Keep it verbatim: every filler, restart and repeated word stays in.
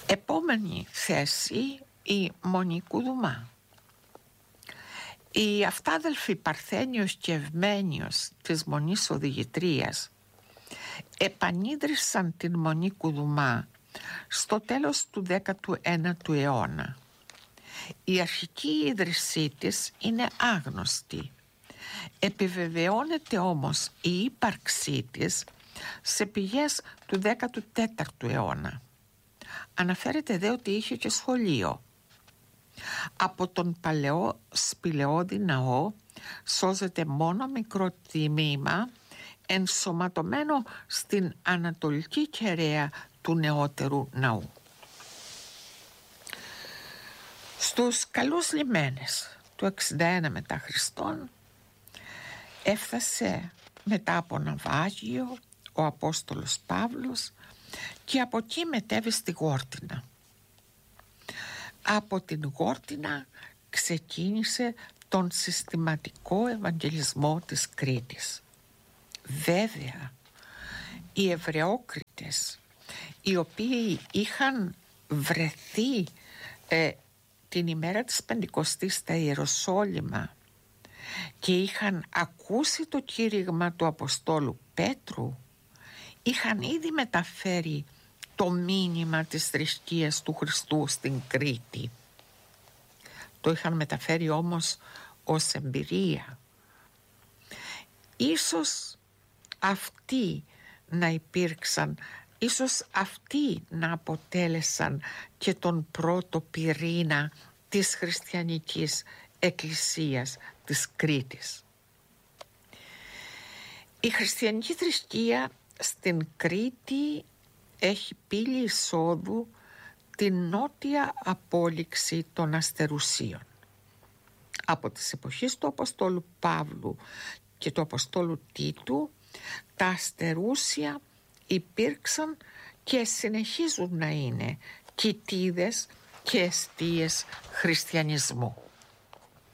Επόμενη θέση, η Μονή Κουδουμά. Οι αυτάδελφοι Παρθένιος και Ευμένιος της Μονής Οδηγητρίας επανίδρυσαν την Μονή Κουδουμά στο τέλος του δέκατου ένατου αιώνα. Η αρχική ίδρυσή της είναι άγνωστη. Επιβεβαιώνεται όμως η ύπαρξή της σε πηγές του δέκατου τέταρτου αιώνα. Αναφέρεται δε ότι είχε και σχολείο. Από τον παλαιό σπηλαιώδη ναό σώζεται μόνο μικρό τμήμα ενσωματωμένο στην ανατολική κεραία του νεότερου ναού. Στους καλούς λιμένες του εξήντα ένα μετά Χριστόν έφτασε μετά από ναυάγιο ο Απόστολος Παύλος και από εκεί μετέβη στη Γόρτινα. Από την Γόρτινα ξεκίνησε τον συστηματικό ευαγγελισμό της Κρήτης. Βέβαια, οι Εβραιόκριτες, οι οποίοι είχαν βρεθεί ε, την ημέρα της Πεντηκοστής στα Ιεροσόλυμα και είχαν ακούσει το κήρυγμα του Αποστόλου Πέτρου, είχαν ήδη μεταφέρει το μήνυμα της θρησκείας του Χριστού στην Κρήτη. Το είχαν μεταφέρει όμως ως εμπειρία. Ίσως αυτοί να υπήρξαν, ίσως αυτοί να αποτέλεσαν και τον πρώτο πυρήνα της χριστιανικής εκκλησίας της Κρήτης. Η χριστιανική θρησκεία στην Κρήτη έχει πύλη εισόδου την νότια απόλυξη των Αστερουσίων. Από τις εποχές του Αποστόλου Παύλου και του Αποστόλου Τίτου, τα Αστερούσια υπήρξαν και συνεχίζουν να είναι κοιτίδες και εστίες χριστιανισμού.